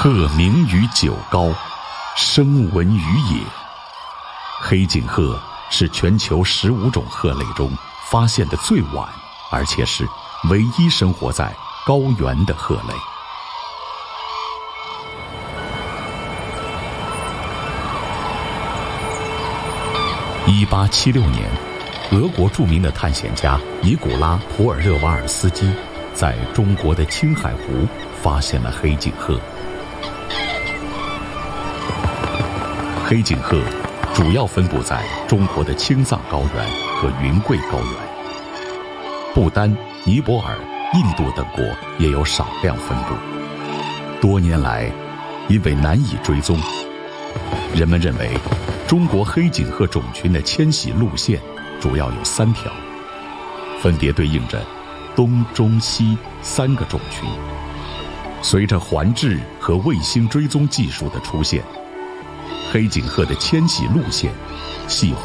鹤鸣于九高，声闻于野。黑颈鹤是全球15种鹤类中发现的最晚，而且是唯一生活在高原的鹤类。1876年，俄国著名的探险家尼古拉·普尔热瓦尔斯基在中国的青海湖发现了黑颈鹤。黑颈鹤主要分布在中国的青藏高原和云贵高原，不丹、尼泊尔、印度等国也有少量分布。多年来，因为难以追踪，人们认为中国黑颈鹤种群的迁徙路线主要有3条，分别对应着东、中、西3个种群。随着环质和卫星追踪技术的出现，黑颈鹤的迁徙路线细化